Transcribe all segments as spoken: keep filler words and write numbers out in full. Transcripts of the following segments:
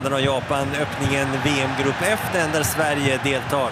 Och Japan öppningen V M-grupp F där Sverige deltar.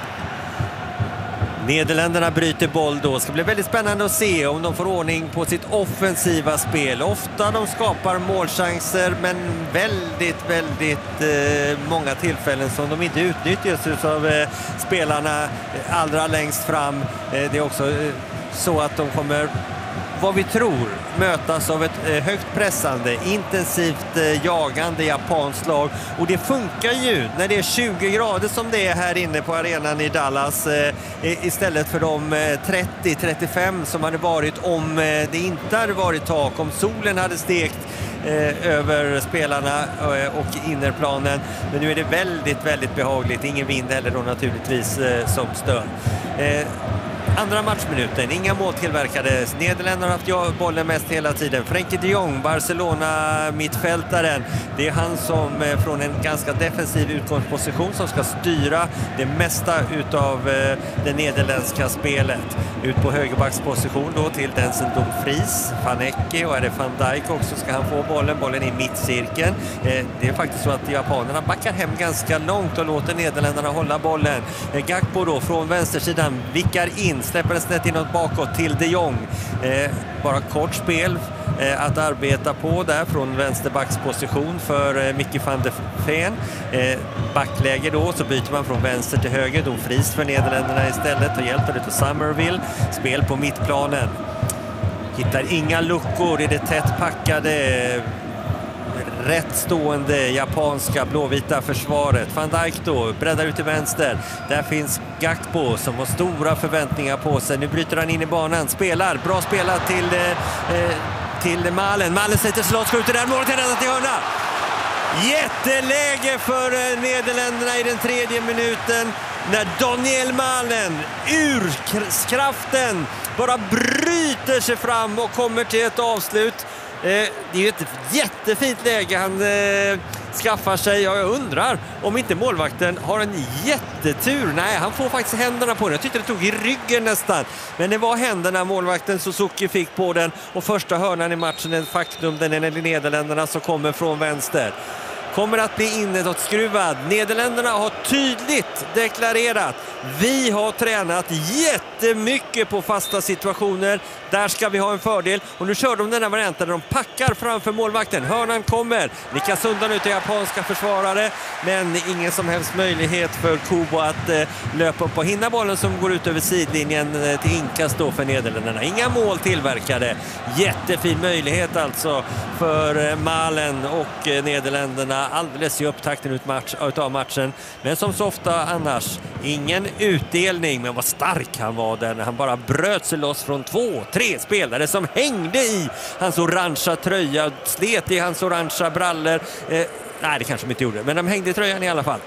Nederländerna bryter boll då. Ska bli väldigt spännande att se om de får ordning på sitt offensiva spel. Ofta de skapar målchanser, men väldigt, väldigt eh, många tillfällen som de inte utnyttjas av eh, spelarna allra längst fram. Eh, det är också eh, så att de kommer, vad vi tror, mötas av ett eh, högt pressande, intensivt eh, jagande japanskt lag. Och det funkar ju när det är tjugo grader som det är här inne på arenan i Dallas eh, istället för de eh, trettio till trettiofem som hade varit om eh, det inte hade varit tak, om solen hade stekt eh, över spelarna eh, och innerplanen. Men nu är det väldigt, väldigt behagligt. Ingen vind heller då naturligtvis eh, som stör. Eh, Andra matchminuten, inga mål tillverkades. Nederländerna har haft bollen mest hela tiden. Frenkie de Jong, Barcelona-mittfältaren. Det är han som från en ganska defensiv utgångsposition som ska styra det mesta utav det nederländska spelet. Ut på högerbacksposition då till Denzel Dumfries, Van Ecke och är det Van Dijk också ska han få bollen. Bollen i mittcirkeln. Det är faktiskt så att japanerna backar hem ganska långt och låter Nederländerna hålla bollen. Gakpo då från vänstersidan vickar in. Släpper det snett inåt bakåt till de Jong. Eh, bara kort spel eh, att arbeta på där från vänsterbacksposition för eh, Mickey van der Ven. Eh, backläge då så byter man från vänster till höger. Då fris för Nederländerna istället och hjälper det till Summerville. Spel på mittplanen. Hittar inga luckor i det tätt packade rätt stående japanska blåvita försvaret. Van Dijk då breddar ut till vänster. Där finns Gakpo som har stora förväntningar på sig. Nu bryter han in i banan. Spelar. Bra spelat till, eh, till Malen. Malen sätter slott. Skjuter där. Målet är räddat i hörna. Jätteläge för eh, Nederländerna i den tredje minuten. När Daniel Malen ur kraften bara bryter sig fram och kommer till ett avslut. Det är ju ett jättefint läge han eh, skaffar sig. Jag undrar om inte målvakten har en jättetur. Nej, han får faktiskt händerna på den. Jag tyckte det tog i ryggen nästan. Men det var händerna målvakten Suzuki fick på den. Och första hörnan i matchen är ett faktum. Den är Nederländerna som kommer från vänster. Kommer att bli inåtskruvad. Nederländerna har tydligt deklarerat. Vi har tränat jättemycket på fasta situationer. Där ska vi ha en fördel. Och nu kör de den här varianten där de packar framför målvakten. Hörnan kommer. Lyckas undan ut till japanska försvarare. Men ingen som helst möjlighet för Kubo att eh, löpa upp och hinna bollen som går ut över sidlinjen eh, till inkast då för Nederländerna. Inga mål tillverkade. Jättefin möjlighet alltså för eh, Malen och eh, Nederländerna. Alldeles i upptakten ut match, utav matchen. Men som så ofta annars, ingen utdelning. Men vad stark han var där när han bara bröt sig loss från två, tre spelare som hängde i hans orangea tröja, slet i hans orangea brallor. Eh, nej, det kanske de inte gjorde, men de hängde i tröjan i alla fall.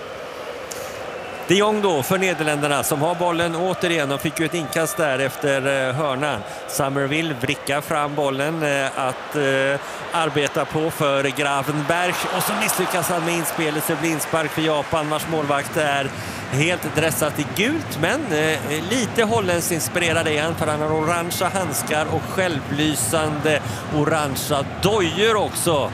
De Jong då för Nederländerna som har bollen återigen. De fick ju ett inkast där efter eh, hörnan. Summerville vrickar fram bollen eh, att eh, arbeta på för Gravenberg. Och så misslyckas han med inspelet. Så blir inspark för Japan vars målvakt är helt dressat i gult. Men eh, lite holländsk inspirerad är han för han har orangea handskar och självlysande orangea dojor också.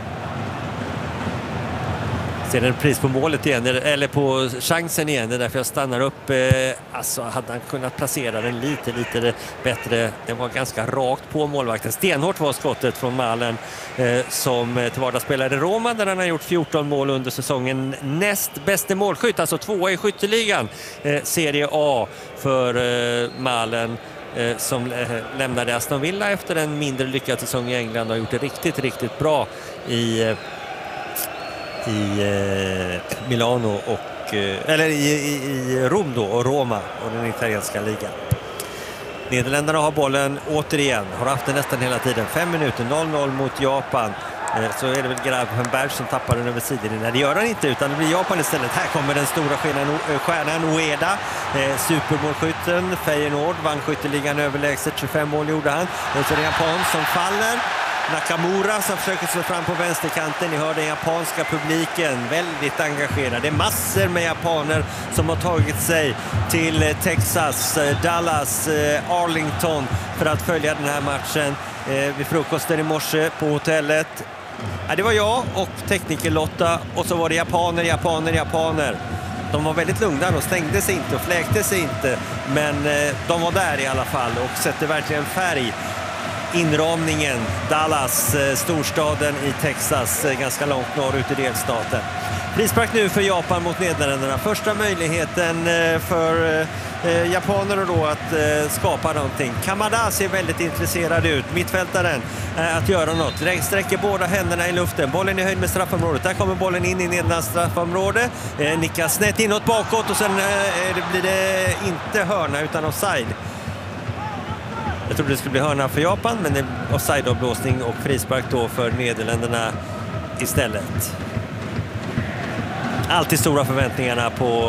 Ser en pris på målet igen, eller på chansen igen, det är därför jag stannar upp. Alltså hade han kunnat placera den lite, lite bättre. Det var ganska rakt på målvakten. Stenhårt var skottet från Malen som till vardags spelade i Roma där han har gjort fjorton mål under säsongen. Näst bästa målskytt, alltså tvåa i skytteligan. Serie A för Malen som lämnade Aston Villa efter en mindre lyckad säsong i England och har gjort det riktigt, riktigt bra i i eh, Milano och eh, eller i, i, i Rom då och Roma och den italienska ligan. Nederländerna har bollen återigen, har haft den nästan hela tiden. Fem minuter, noll noll mot Japan. Eh, så är det väl Gravenberg som tappar den över sidan. Nej, det gör han inte utan det blir Japan istället. Här kommer den stora stjärnan, stjärnan Ueda, eh, supermålskytten. Feyenoord vann skytteligan överlägset, tjugofem mål gjorde han. Och så är det Japan som faller. Nakamura som försöker slå fram på vänsterkanten. Ni hör den japanska publiken väldigt engagerad. Det är massor med japaner som har tagit sig till Texas, Dallas, Arlington för att följa den här matchen. Vid frukosten i morse på hotellet Ja, det var jag och tekniker Lotta och så var det japaner, japaner, japaner. De var väldigt lugna, de stängde sig inte och fläkte sig inte. Men eh, de var där i alla fall och sätter verkligen färg. Inramningen, Dallas, eh, storstaden i Texas, eh, ganska långt norrut i delstaten. Frispark nu för Japan mot Nederländerna. Första möjligheten eh, för eh, japaner då att eh, skapa någonting. Kamada ser väldigt intresserad ut. Mittfältaren eh, att göra något. Sträcker båda händerna i luften. Bollen i höjd med straffområdet. Där kommer bollen in i Nederländernas straffområde. Eh, nickar snett inåt bakåt och sen eh, blir det inte hörna utan offside. Jag trodde det skulle bli hörna för Japan, men det är offside-avblåsning och frispark då för Nederländerna istället. Alltid stora förväntningarna på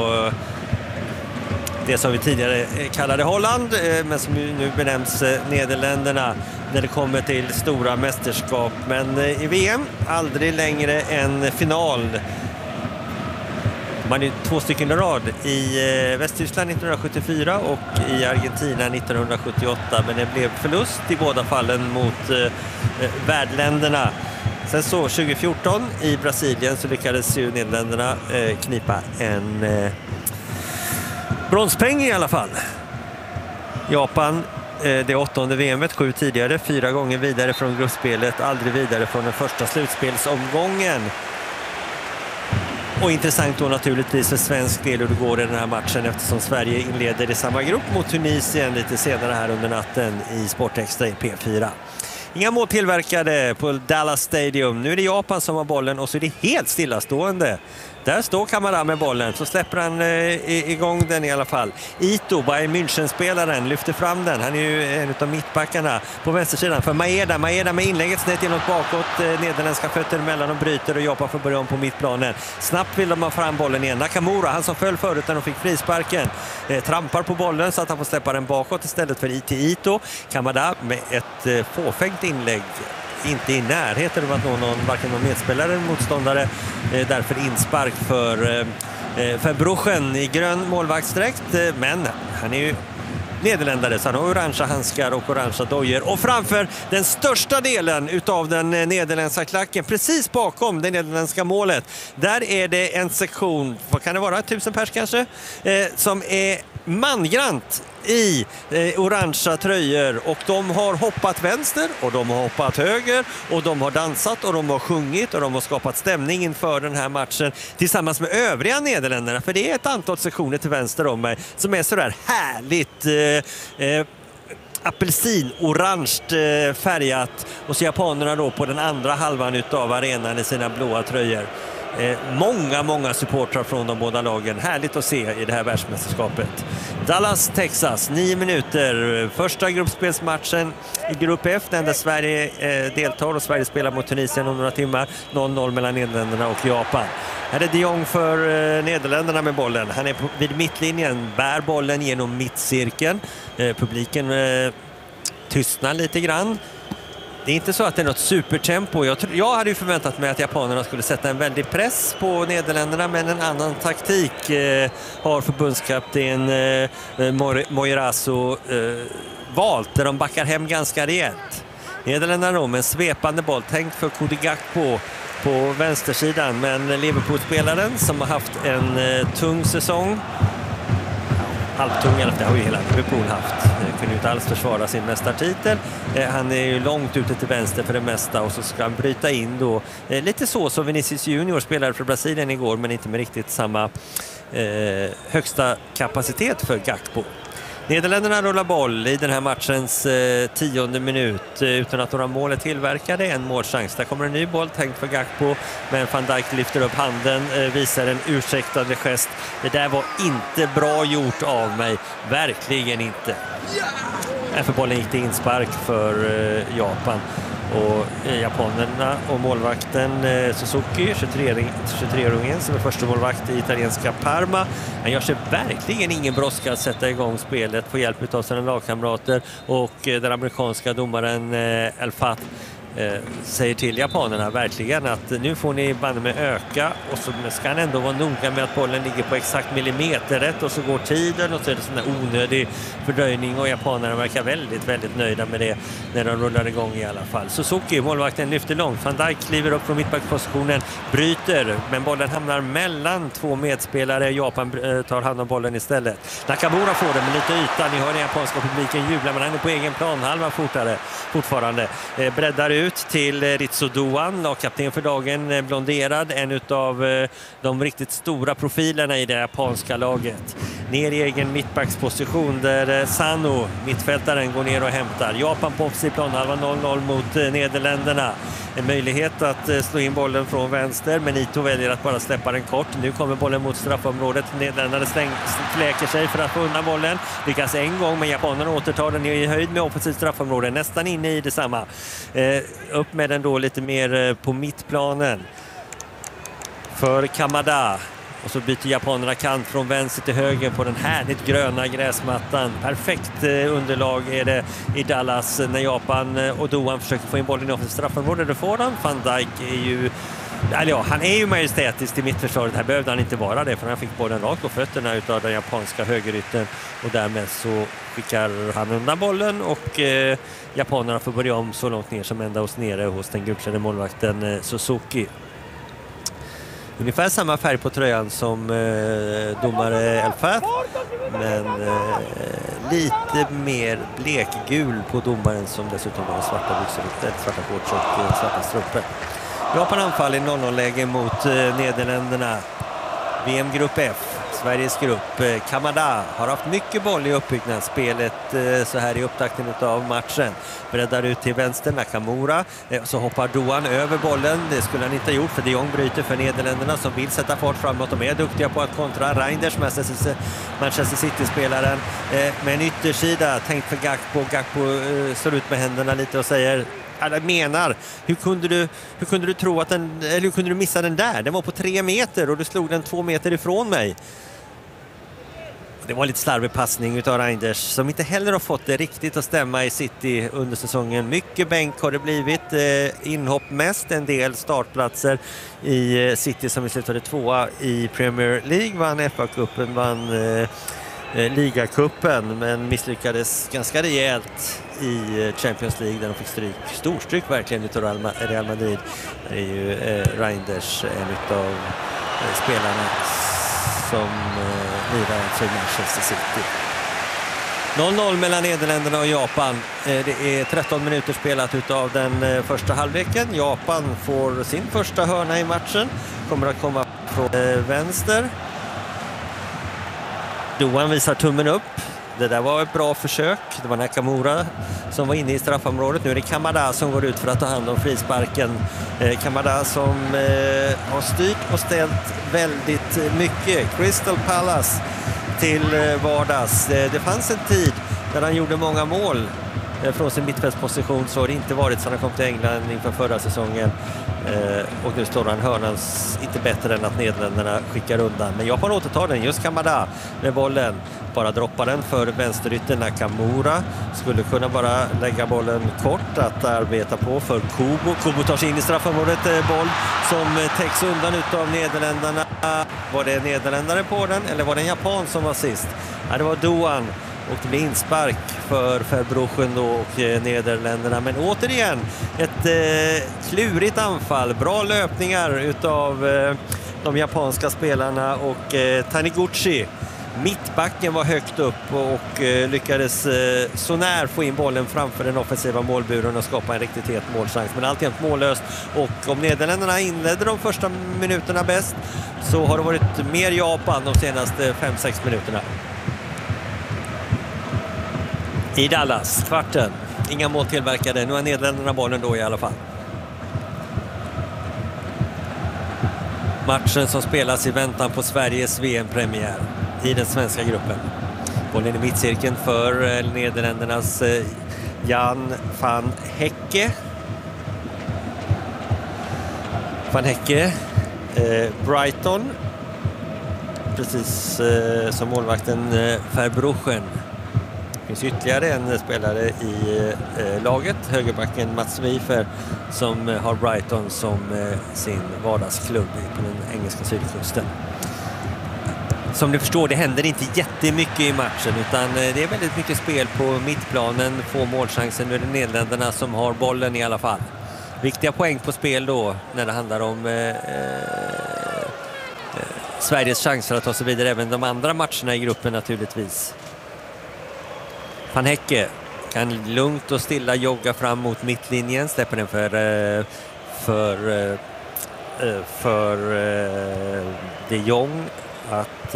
det som vi tidigare kallade Holland, men som nu benämns Nederländerna när det kommer till stora mästerskap. Men i V M aldrig längre än final. Man är två stycken i rad i Västtyskland nittonhundrasjuttiofyra och i Argentina nittonhundrasjuttioåtta, men det blev förlust i båda fallen mot eh, värdländerna. Sen så tjugo fjorton i Brasilien så lyckades ju Nederländerna eh, knipa en eh, bronspeng i alla fall. Japan, eh, det åttonde V M-et, sju tidigare, fyra gånger vidare från gruppspelet, aldrig vidare från den första slutspelsomgången. Och intressant då naturligtvis för svensk del hur det går i den här matchen eftersom Sverige inleder i samma grupp mot Tunisien lite senare här under natten i Sportextra i P fyra. Inga mål tillverkade på Dallas Stadium. Nu är det Japan som har bollen och så är det helt stillastående. Där står Kamara med bollen, så släpper han eh, igång den i alla fall. Ito, Bayern München-spelaren, lyfter fram den. Han är ju en av mittbackarna på vänstersidan för Maeda. Maeda med inlägget snett inåt bakåt. Eh, nederländska fötter emellan och bryter och Japan får börja om på mittplanen. Snabbt vill de ha fram bollen igen. Nakamura, han som föll förut när de fick frisparken, eh, trampar på bollen så att han får släppa den bakåt istället för Iti Ito. Kamada med ett eh, fåfängt inlägg. Inte i närheten av att nå någon, varken någon medspelare eller motståndare. Eh, därför inspark för, eh, för Brochen i grön målvaktsdräkt. Eh, men han är ju nederländare så han har orangea handskar och orangea dojor. Och framför den största delen utav den nederländska klacken, precis bakom det nederländska målet, där är det en sektion, vad kan det vara, tusen pers kanske, eh, som är mangrant i eh, orangea tröjor och de har hoppat vänster och de har hoppat höger och de har dansat och de har sjungit och de har skapat stämning inför den här matchen tillsammans med övriga Nederländerna, för det är ett antal sektioner till vänster om mig som är sådär härligt eh, eh, apelsinorange eh, färgat och så japanerna då på den andra halvan utav arenan i sina blåa tröjor. Eh, många, många supportrar från de båda lagen. Härligt att se i det här världsmästerskapet. Dallas, Texas, nio minuter. Första gruppspelsmatchen i Grupp F, där Sverige eh, deltar och Sverige spelar mot Tunisien om några timmar. noll noll mellan Nederländerna och Japan. Här är de Jong för eh, Nederländerna med bollen. Han är på, vid mittlinjen, bär bollen genom mittcirkeln. Eh, publiken eh, tystnar lite grann. Det är inte så att det är något supertempo. Jag, jag hade ju förväntat mig att japanerna skulle sätta en väldig press på Nederländerna, men en annan taktik eh, har förbundskapten eh, Moirasu eh, valt, där de backar hem ganska rejält. Nederländerna då med en svepande boll, tänkt för Cody Gakpo på vänstersidan, men Liverpool-spelaren som har haft en eh, tung säsong, halvtung, eller det har ju hela Liverpool haft. Kunde ju inte alls försvara sin mästartitel. Eh, han är ju långt ute till vänster för det mesta och så ska han bryta in då. Eh, lite så som Vinicius Junior spelade för Brasilien igår, men inte med riktigt samma eh, högsta kapacitet för Gakpo. Nederländerna rullar boll i den här matchens eh, tionde minut eh, utan att några mål är tillverkade. En målchans. Där kommer en ny boll tänkt för Gakpo, men Van Dijk lyfter upp handen, eh, visar en ursäktande gest. Det där var inte bra gjort av mig. Verkligen inte. För bollen gick det inspark för eh, Japan. Och eh, japanerna och målvakten eh, Suzuki, tjugotre-åringen som är första målvakt i italienska Parma. Han gör sig verkligen ingen brådska att sätta igång spelet på hjälp av sina lagkamrater, och eh, den amerikanska domaren eh, Elfat eh, säger till japanerna verkligen att nu får ni banne med öka, och så ska han ändå vara noga med att bollen ligger på exakt millimeter rätt, och så går tiden och så är det sån här onödig fördröjning, och japanerna verkar väldigt, väldigt nöjda med det när de rullar igång i alla fall. Suzuki, målvakten, lyfter långt. Van Dijk kliver upp från mittbackspositionen, bryter, men bollen hamnar mellan två medspelare. Japan eh, tar hand om bollen istället. Nakamura får den med lite yta. Ni hör den japanska publiken jubla, men han är på egen plan. Halva fortare, fortfarande. Eh, breddar ut till eh, Ritsu Doan, lagkapten för dagen, eh, blonderad. En av eh, de riktigt stora profilerna i det japanska laget. Ner i egen mittbacksposition där eh, Sano, mittfältaren, går ner och hämtar. Japan på offensiv planhalva, noll noll mot eh, Nederländerna. En möjlighet att eh, slå in bollen från vänster, men Ito väljer att bara släppa den kort. Nu kommer bollen mot straffområdet. Nederländerna fläker sig för att få undan bollen. Lyckas en gång, men japanerna återtar den i höjd med offensiv straffområde. Nästan inne i detsamma. Eh, upp med den då lite mer eh, på mittplanen för Kamada. Och så byter japanerna kant från vänster till höger på den härligt gröna gräsmattan. Perfekt eh, underlag är det i Dallas när Japan eh, och Doan försöker få in bollen i offensivt straffområde. Det får han. Van Dijk är ju... Eller ja, han är ju majestätisk i mittförsvaret. Här behövde han inte vara det, för han fick bollen rakt på fötterna utav den japanska högerytten. Och därmed så skickar han undan bollen, och eh, japanerna får börja om så långt ner som ända hos nere hos den gulklädde målvakten eh, Suzuki. Ungefär samma färg på tröjan som eh, domare Elfat, men eh, lite mer blekgul på domaren, som dessutom har svarta byxor, svarta shorts och eh, svarta strumpor. Japan anfall i noll noll-läge mot eh, Nederländerna. V M-grupp F, Sveriges grupp. Eh, Kamada har haft mycket boll i uppbyggnadsspelet eh, så här i upptakten av matchen. Breddar ut till vänster, Nakamura. Eh, så hoppar Doan över bollen. Det skulle han inte ha gjort, för de Jong bryter för Nederländerna som vill sätta fart framåt. De är duktiga på att kontra. Reinders, Manchester City-spelaren, eh, med en yttersida tänkt för Gakpo. Gakpo eh, står ut med händerna lite och säger... Jag menar, hur kunde du hur kunde du tro att den, eller hur kunde du missa den där? Den var på tre meter och du slog den två meter ifrån mig. Det var lite slarvig passning utav Reinders, som inte heller har fått det riktigt att stämma i City under säsongen. Mycket bänk har det blivit, eh, inhopp mest, en del startplatser i eh, City som vi slutade tvåa i Premier League, vann F A-cupen, vann eh, ligacupen, men misslyckades ganska rejält i Champions League där de fick stryk, storstryk verkligen utav Real Madrid. Det är ju eh, Reinders, en av eh, spelarna som eh, lirar för Manchester City. noll noll mellan Nederländerna och Japan. Eh, det är tretton minuter spelat utav den eh, första halvleken. Japan får sin första hörna i matchen. Kommer att komma från eh, vänster. Doan visar tummen upp. Det där var ett bra försök. Det var Nakamura som var inne i straffområdet. Nu är det Kamada som går ut för att ta hand om frisparken. Eh, Kamada som eh, har styrt och ställt väldigt mycket. Crystal Palace till eh, vardags. Eh, det fanns en tid där han gjorde många mål eh, från sin mittfältsposition, så har det inte varit så han kom till England inför förra säsongen. Eh, och nu står han hörnans inte bättre än att Nederländerna skickar undan. Men Japan återtar den, just Kamada med bollen. Bara droppar den för vänsterytten. Nakamura skulle kunna bara lägga bollen kort att arbeta på för Kubo. Kubo tar sig in i straffområdet, eh, boll som eh, täcks undan utav Nederländerna. Var det nederländare på den eller var det en japan som var sist? Ja, det var Doan. Och det blir inspark för Verbruchen då och eh, Nederländerna. Men återigen ett eh, klurigt anfall. Bra löpningar utav eh, de japanska spelarna och eh, Taniguchi. Mittbacken var högt upp och eh, lyckades eh, så när få in bollen framför den offensiva målburen och skapa en riktigt het målchans. Men alltid mållöst, och om Nederländerna inledde de första minuterna bäst så har det varit mer Japan de senaste fem sex minuterna. I Dallas, kvarten. Inga mål tillverkade. Nu har Nederländerna bollen då i alla fall. Matchen som spelas i väntan på Sveriges V M-premiär i den svenska gruppen. Bollen i mittcirkeln för Nederländernas Jan van Hecke. Van Hecke, eh, Brighton. Precis eh, som målvakten eh, Verbruchen. finns ytterligare en spelare i eh, laget, högerbacken Mats Wiefer, som eh, har Brighton som eh, sin vardagsklubb på den engelska sydkusten. Som ni förstår, det händer inte jättemycket i matchen, utan eh, det är väldigt mycket spel på mittplanen, få målchansen. Nu är det Nederländerna som har bollen i alla fall. Viktiga poäng på spel då när det handlar om eh, eh, Sveriges chanser att ta sig vidare, även de andra matcherna i gruppen naturligtvis. Van Hecke kan lugnt och stilla jogga fram mot mittlinjen, släpper den för för för, för de Jong att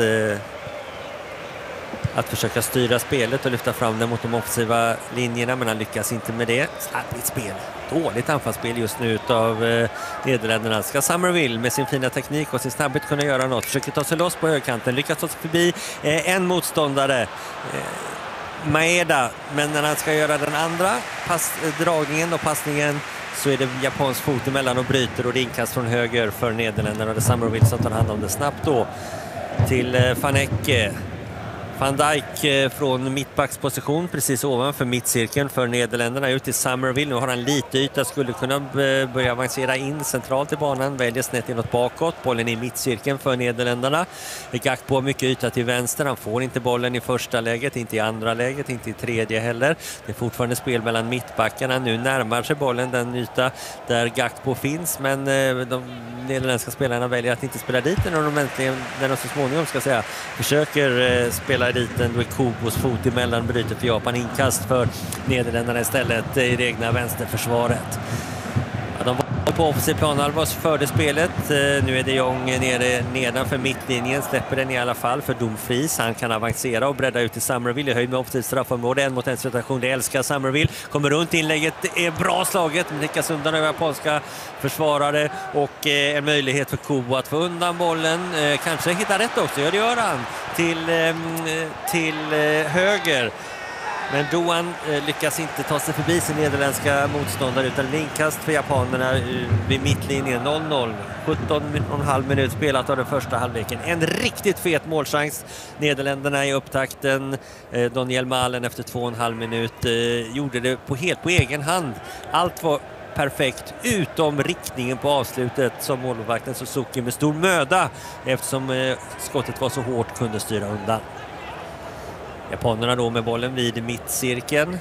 att försöka styra spelet och lyfta fram den mot de offensiva linjerna, men han lyckas inte med det. Slarvigt spel, dåligt anfallsspel just nu av eh, Nederländerna. Ska Summerville med sin fina teknik och sin snabbhet kunna göra något? Försöker ta sig loss på högkanten, lyckas ta sig förbi eh, en motståndare, eh, Maeda, men när han ska göra den andra pass, eh, dragningen och passningen, så är det japansk fot emellan och bryter, och det är inkast från höger för Nederländerna, och det är Summerville som tar hand om det snabbt då till eh, Van Hecke. Van Dijk från mittbacksposition precis ovanför mittcirkeln för Nederländerna ut till Summerville. Nu har han lite yta, skulle kunna börja avancera in centralt i banan, väljer snett inåt bakåt. Bollen i mittcirkeln för Nederländerna. Gakpo har mycket yta till vänster, han får inte bollen i första läget, inte i andra läget, inte i tredje heller. Det är fortfarande spel mellan mittbackarna. Nu närmar sig bollen den yta där Gakpo finns, men de nederländska spelarna väljer att inte spela dit när de, när de så småningom ska säga, försöker spela dit den. Då är Kobos fot emellan, bryter för Japan, inkast för Nederländerna istället i det egna vänsterförsvaret. Ja, de var på offensiv planhalva, förde spelet. Nu är de Jong nere nedanför mittlinjen, släpper den i alla fall för Dumfries. Han kan avancera och bredda ut till Summerville i höjd med offensivt straffområde. En mot en situation, det älskar Summerville. Kommer runt, inlägget är bra slaget, men täckas undan av japanska försvarare, och eh, en möjlighet för Kobo att få undan bollen. Eh, kanske hitta rätt också, ja det gör han. Till, eh, till eh, höger. Men Doan eh, lyckas inte ta sig förbi sin nederländska motståndare, utan inkast för japanerna eh, vid mittlinjen. Noll noll, sjutton och en halv minut spelat av den första halvleken. En riktigt fet målchans. Nederländerna i upptakten. Eh, Daniel Malen efter två och en halv minut eh, gjorde det på, helt på egen hand. Allt var perfekt utom riktningen på avslutet som målvakten Suzuki med stor möda, eftersom eh, skottet var så hårt, kunde styra undan. Japanerna då med bollen vid mittcirkeln.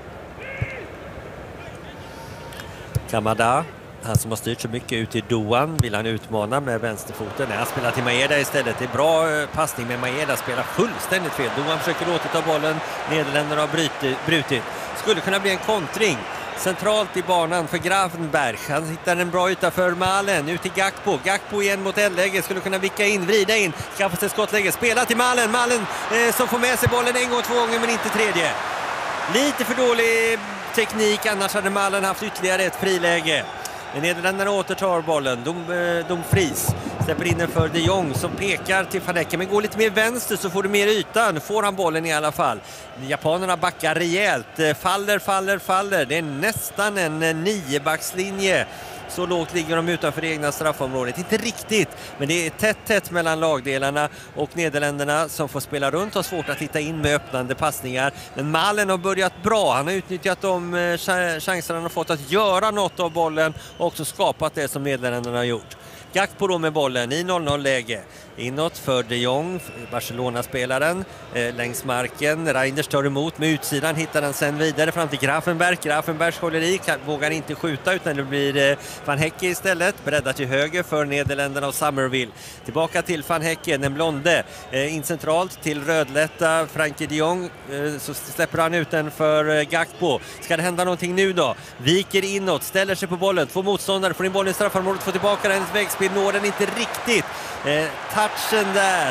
Kamada, han som har styrt så mycket ut i Doan, vill han utmana med vänsterfoten. Nej, han spelar till Maeda istället. Det är bra passning, med Maeda spelar fullständigt fel. Doan försöker återta bollen. Nederländerna har brutit, brutit. Skulle kunna bli en kontring. Centralt i banan för Gravenberg. Han hittar en bra yta för Malen. Ut till Gakpo. Gakpo igen mot L-läge. Skulle kunna vicka in, vrida in. Skaffa sig skottläge. Spela till Malen. Malen eh, som får med sig bollen en gång, två gånger, men inte tredje. Lite för dålig teknik. Annars hade Malen haft ytterligare ett friläge. Nederländerna återtar bollen. Dumfries släpper in den för de Jong som pekar till Van Hecke, men går lite mer vänster så får du mer yta. Nu får han bollen i alla fall. Japanerna backar rejält. Faller, faller, faller. Det är nästan en niobackslinje. Så lågt ligger de utanför det egna straffområdet. Inte riktigt, men det är tätt tätt mellan lagdelarna, och Nederländerna som får spela runt har svårt att hitta in med öppnande passningar. Men Malen har börjat bra. Han har utnyttjat de chanser han har fått att göra något av bollen och också skapat det som Nederländerna har gjort. Gakpo då med bollen i noll noll-läge. Inåt för de Jong, Barcelona-spelaren, eh, längs marken. Reinders tar emot med utsidan, hittar den sen vidare fram till Gravenberg. Gravenberg håller i, kan, vågar inte skjuta, utan det blir eh, Van Hecke istället. Beredda till höger för Nederländerna och Summerville. Tillbaka till Van Hecke, den blonde. Eh, in centralt till rödlätta Frankie de Jong. Eh, så släpper han ut den för eh, Gakpo. Ska det hända någonting nu då? Viker inåt, ställer sig på bollen. Två motståndare får in bollen i straffområdet, får tillbaka den. Vägspel når den inte riktigt. Eh, touchen där.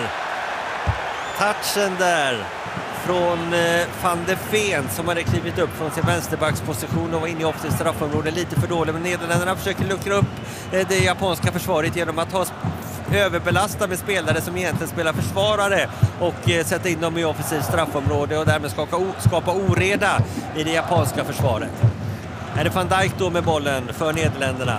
Touchen där. Från eh, Van de Ven som hade klivit upp från sin vänsterbacksposition och var inne i offensivt straffområde. Lite för dåligt, men Nederländerna försöker luckra upp eh, det japanska försvaret genom att ha överbelasta med spelare som egentligen spelar försvarare och eh, sätta in dem i offensivt straffområde och därmed skapa, o- skapa oreda i det japanska försvaret. Är det Van Dijk då med bollen för Nederländerna?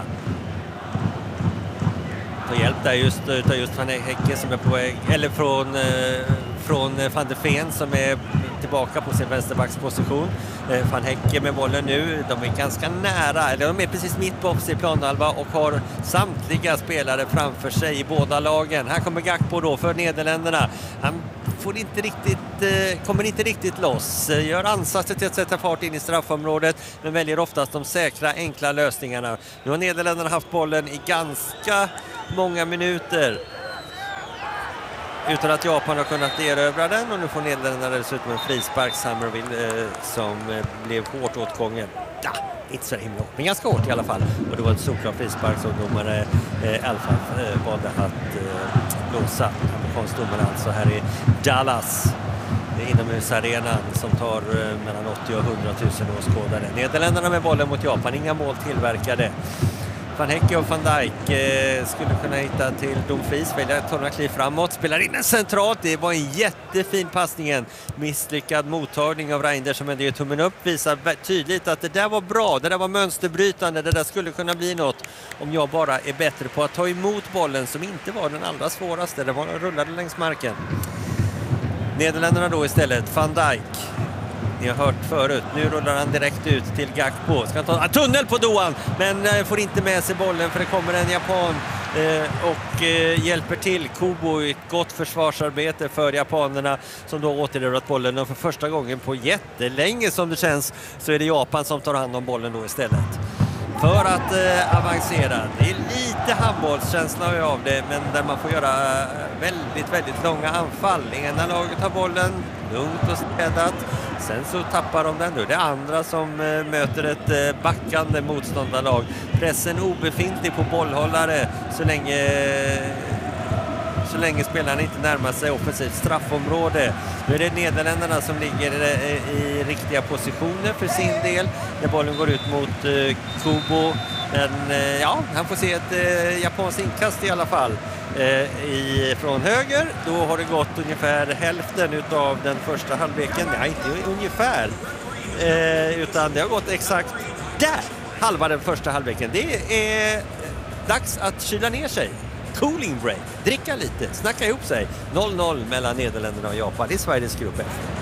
Och hjälp där just utav just Van Hecke som är på väg, eller från eh, från Van de Ven som är tillbaka på sin vänsterbacksposition. Eh, Van Hecke med bollen nu. De är ganska nära, eller de är precis mitt på offensiv planhalva och har samtliga spelare framför sig i båda lagen. Här kommer Gakpo då för Nederländerna. Han får inte riktigt, eh, kommer inte riktigt loss. Gör ansatser till att sätta fart in i straffområdet, men väljer oftast de säkra, enkla lösningarna. Nu har Nederländerna haft bollen i ganska många minuter utan att Japan har kunnat erövra den, och nu får Nederländerna dessutom en frispark, Summerville, eh, som eh, blev hårt åtgången. Ja, inte så himla hårt, men ganska hårt i alla fall. Och det var ett solklar frispark som domare eh, Alfa eh, valde att eh, blåsa. Amerikansk domare alltså här i Dallas. Det är inomhusarenan som tar eh, mellan åttio och hundra tusen åskådare. Nederländerna med bollen mot Japan, inga mål tillverkade. Van Hecke och Van Dijk eh, skulle kunna hitta till Dumfries, välja ta några kliv framåt, spelar in en centralt. Det var en jättefin passningen. Misslyckad mottagning av Reinders som ändå ger tummen upp, visar tydligt att det där var bra, det där var mönsterbrytande, det där skulle kunna bli något om jag bara är bättre på att ta emot bollen, som inte var den allra svåraste. Det var rullade längs marken. Nederländerna då istället, Van Dijk. Ni har hört förut, nu rullar han direkt ut till Gakpo. Ska ta en tunnel på Doan, men eh, får inte med sig bollen för det kommer en japan eh, och eh, hjälper till. Kubo, ett gott försvarsarbete för japanerna som då återerövrat bollen, och för första gången på jättelänge som det känns så är det Japan som tar hand om bollen då istället. För att eh, avancera. Det är lite handbollskänsla av det, men där man får göra eh, väldigt, väldigt långa anfall. Ena laget har bollen, lugnt och städat. Sen så tappar de den nu. Det är andra som eh, möter ett eh, backande motståndarlag. Pressen obefintlig på bollhållare så länge... Eh, så länge spelarna inte närmar sig offensivt straffområde. Nu är det Nederländerna som ligger i riktiga positioner för sin del. När bollen går ut mot eh, Kubo. Men eh, ja, han får se ett eh, japanskt inkast i alla fall. Eh, i, från höger. Då har det gått ungefär hälften av den första halvleken. Nej, inte ungefär. Eh, utan det har gått exakt där. Halva den första halvleken. Det är dags att kyla ner sig. Cooling break, dricka lite, snacka ihop sig. noll noll mellan Nederländerna och Japan i Sveriges grupp F.